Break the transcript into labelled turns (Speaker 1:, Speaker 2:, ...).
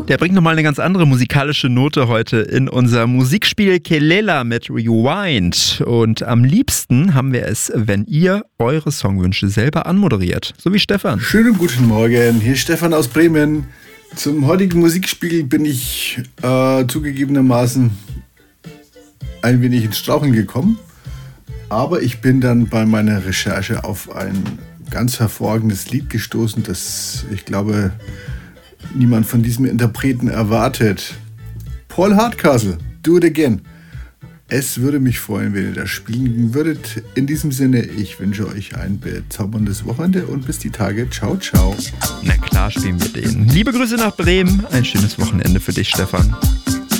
Speaker 1: Der bringt nochmal eine ganz andere musikalische Note heute in unser Musikspiel Kelela mit Rewind. Und am liebsten haben wir es, wenn ihr eure Songwünsche selber anmoderiert. So wie Stefan.
Speaker 2: Schönen guten Morgen, hier ist Stefan aus Bremen. Zum heutigen Musikspiel bin ich zugegebenermaßen ein wenig ins Straucheln gekommen. Aber ich bin dann bei meiner Recherche auf ein ganz hervorragendes Lied gestoßen, das ich glaube niemand von diesem Interpreten erwartet. Paul Hardcastle, Do It Again. Es würde mich freuen, wenn ihr das spielen würdet. In diesem Sinne, ich wünsche euch ein bezauberndes Wochenende und bis die Tage. Ciao, ciao.
Speaker 1: Na klar spielen wir den. Liebe Grüße nach Bremen. Ein schönes Wochenende für dich, Stefan.